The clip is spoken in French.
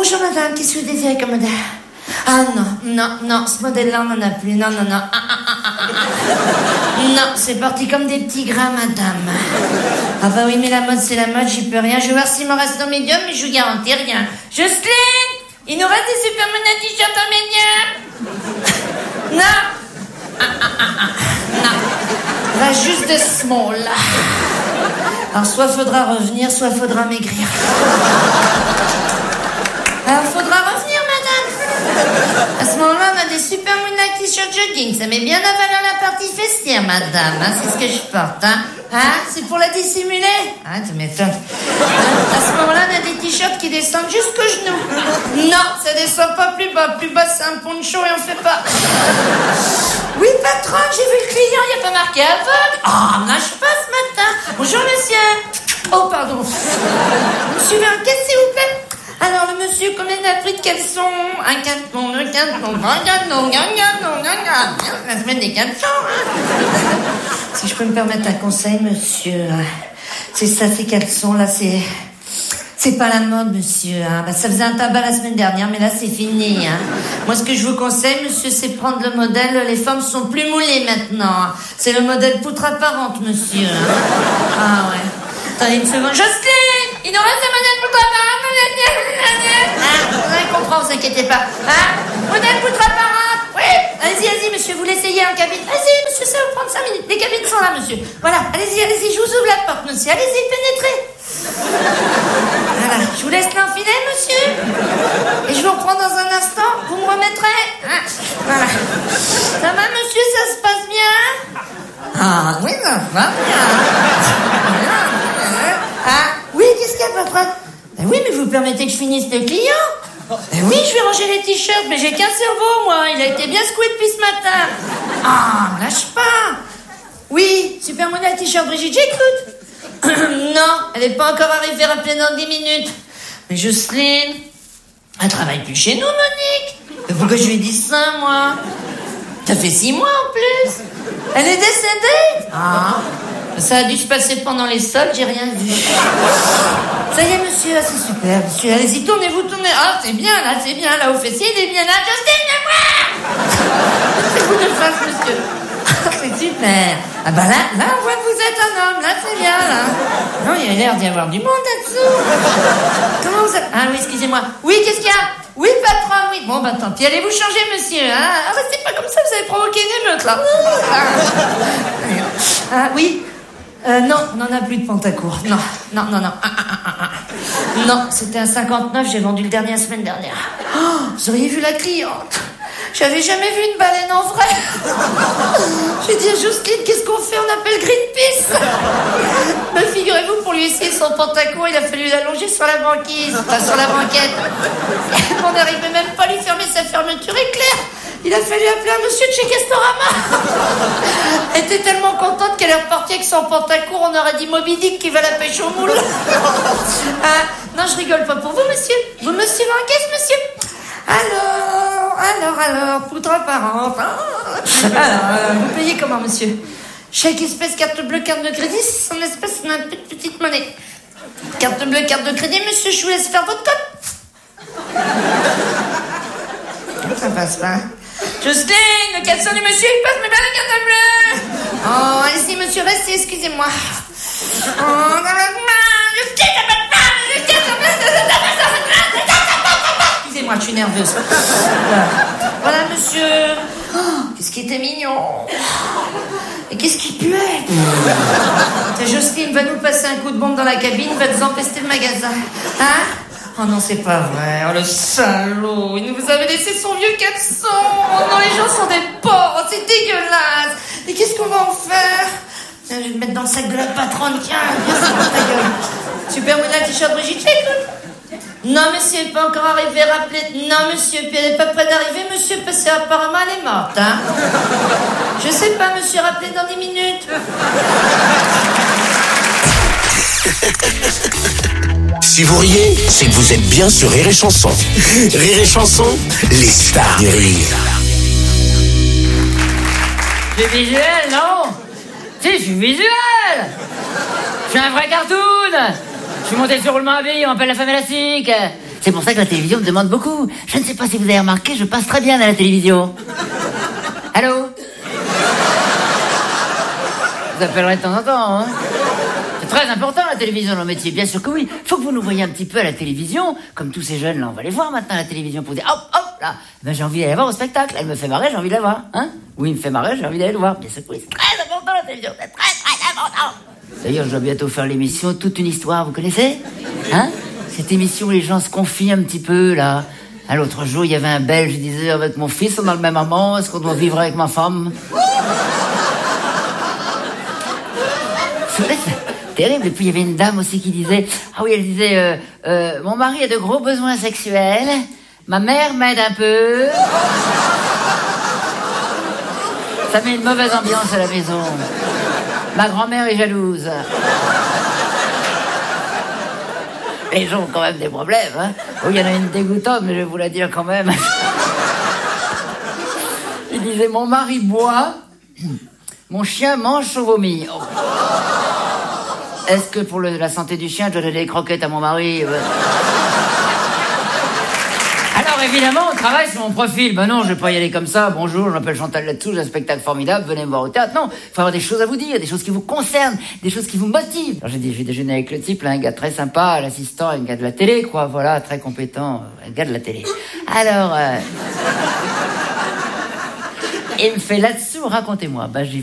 Bonjour madame, qu'est-ce que vous désirez comme modèle? Ah non, ce modèle-là on n'en a plus, non. Non, c'est parti comme des petits gras madame. Ah bah oui mais la mode c'est la mode, j'y peux rien. Je vais voir s'il me reste au médium mais je vous garantis rien. Jocelyne, il nous reste des Superman t-shirts en médium? Non. Non. Reste juste des small. Alors soit faudra revenir, soit faudra maigrir. Alors faudra revenir madame. À ce moment-là on a des super moonlight t-shirt jogging. Ça met bien à valeur la partie fessière madame, hein, c'est ce que je porte, hein. C'est pour la dissimuler? Tu m'étonnes. À ce moment-là on a des t-shirts qui descendent jusqu'aux genoux. Non, ça descend pas plus bas. Plus bas c'est un poncho et on fait pas. Oui patron, j'ai vu le client, il n'y a pas marqué aveugle. Nage pas ce matin. Bonjour monsieur. Oh pardon. Monsieur veut un caisse s'il vous plaît? Alors le monsieur, combien il a pris de caleçons? Un caleçon, deux caleçons, trois caleçons, la semaine des caleçons, hein. Si je peux me permettre un conseil, monsieur, c'est ça, ces caleçons-là, c'est pas la mode, monsieur, hein. Bah, ça faisait un tabac la semaine dernière, mais là c'est fini, hein. Moi ce que je vous conseille, monsieur, c'est prendre le modèle, les femmes sont plus moulées maintenant. C'est le modèle poutre apparente, monsieur, hein. Ah ouais. Attendez une seconde. Jocelyne, il nous reste un modèle poutre apparente. Vous comprend, vous inquiétez pas. Modèle poutre apparente. Oui. Allez-y, monsieur, vous l'essayez en cabine. Allez-y, monsieur, ça va prendre 5 minutes. Les cabines sont là, monsieur. Voilà, allez-y, je vous ouvre la porte, monsieur. Allez-y, pénétrez. Voilà, je vous laisse l'enfiler, monsieur. Et je vous reprends dans un instant. Vous me remettrez. Voilà. Ça va, monsieur, ça se passe bien? Oui, ça va bien. Oui, qu'est-ce qu'il y a, patron? Oui, mais vous permettez que je finisse le client? Oui, je vais ranger les t-shirts, mais j'ai qu'un cerveau, moi. Il a été bien secoué depuis ce matin. Lâche pas. Oui, super modèle t-shirt Brigitte, j'écoute. Non, elle n'est pas encore arrivée, rappelez dans 10 minutes. Mais Jocelyne, elle travaille plus chez nous, Monique. Mais pourquoi je lui ai dit ça, moi? Ça fait 6 mois en plus. Elle est décédée? Ça a dû se passer pendant les soldes, j'ai rien vu. Ça y est, monsieur, c'est super, monsieur. Allez-y, tournez-vous. C'est bien, là, au fessier, il est bien là. Jocelyne, à moi! C'est vous de face, monsieur. C'est super. Là, on voit que vous êtes un homme, là, c'est bien, là. Non, il y a l'air d'y avoir du monde là-dessous. Comment vous êtes? Oui, excusez-moi. Oui, qu'est-ce qu'il y a? Oui, patron, oui. Bon, tant pis, allez vous changer, monsieur, hein. Restez pas comme ça, vous avez provoqué une émeute, là. Oui. Non, on n'en a plus de Pantacourt. Non. Non, c'était un 59, j'ai vendu le dernier la semaine dernière. Vous auriez vu la cliente. J'avais jamais vu une baleine en vrai. J'ai dit à Jocelyne, qu'est-ce qu'on fait? On appelle Greenpeace. Mais figurez-vous, pour lui essayer son Pantacourt, il a fallu l'allonger sur la banquise, enfin sur la banquette. On n'arrivait même pas à lui fermer sa fermeture éclair. Il a fallu appeler un monsieur de chez Castorama. Elle était tellement contente qu'elle est repartie avec son Pantacourt, on aurait dit Moby Dick qui va la pêche au moule. Non, je rigole pas pour vous, monsieur. Vous me suivez en caisse, monsieur? Alors, poutre apparente. Alors, vous payez comment, monsieur? Chèque espèce, carte bleue, carte de crédit, c'est en espèce, on a une petite monnaie. Carte bleue, carte de crédit, monsieur, je vous laisse faire votre code. Ça passe pas. Jocelyne, le caleçon du monsieur, il passe, mais pas la carte bleue. Allez-y, monsieur, restez, excusez-moi. Excusez-moi, je suis nerveuse. Voilà, monsieur. Qu'est-ce qui était mignon. Et qu'est-ce qui puait. Jocelyne va nous passer un coup de bombe dans la cabine, va nous empester le magasin. Oh non, c'est pas vrai. Oh, le salaud. Il nous avait laissé son vieux caleçon. Oh non, les gens sont des porcs. C'est dégueulasse. Et qu'est-ce qu'on va en faire? Je vais le mettre dans le sac de la patronne. Tiens, viens, c'est dans ta gueule. Super modèle t-shirt Brigitte, j'écoute. Non, monsieur, elle n'est pas encore arrivée. Rappelez. Non, monsieur, puis elle n'est pas prête d'arriver, monsieur, parce qu'apparemment, elle est morte, hein. Je sais pas, monsieur, rappelez dans 10 minutes. Si vous riez, c'est que vous êtes bien sur Rire et Chanson. Rire et Chanson, les stars du rire. C'est visuel, non? Si, je suis visuel. Je suis un vrai cartoon. Je suis monté sur roulement à billes, on m'appelle la femme élastique. C'est pour ça que la télévision me demande beaucoup. Je ne sais pas si vous avez remarqué, je passe très bien à la télévision. Allô? Vous appellerez de temps en temps, hein? C'est très important la télévision dans le métier, bien sûr que oui. Faut que vous nous voyez un petit peu à la télévision, comme tous ces jeunes là, on va les voir maintenant à la télévision pour dire hop, hop, là, ben, j'ai envie d'aller voir au spectacle, elle me fait marrer, j'ai envie d'aller voir, hein? Oui, il me fait marrer, j'ai envie d'aller le voir, bien sûr que oui, c'est très important la télévision, c'est très très important. D'ailleurs, je dois bientôt faire l'émission Toute une histoire, vous connaissez? Hein? Cette émission où les gens se confient un petit peu, là. L'autre jour, il y avait un Belge, il disait, avec mon fils, on a le même maman, est-ce qu'on doit vivre avec ma femme? C'est terrible. Et puis, il y avait une dame aussi qui disait, ah oui, elle disait, mon mari a de gros besoins sexuels, ma mère m'aide un peu. Ça met une mauvaise ambiance à la maison. Ma grand-mère est jalouse. Les gens ont quand même des problèmes, hein. Oh, il y en a une dégoûtante, mais je vais vous la dire quand même. Il disait, mon mari boit, mon chien mange son vomi. Oh. Est-ce que pour la santé du chien, je dois donner des croquettes à mon mari? Alors évidemment, on travaille sur mon profil. Ben non, je vais pas y aller comme ça. Bonjour, je m'appelle Chantal là-dessous, j'ai un spectacle formidable, venez me voir au théâtre. Non, il faut avoir des choses à vous dire, des choses qui vous concernent, des choses qui vous motivent. Alors j'ai dit, je vais déjeuner avec le type, là, un gars très sympa, l'assistant, un gars de la télé, quoi, voilà, très compétent, un gars de la télé. Alors, il me fait là-dessous, racontez-moi. Ben,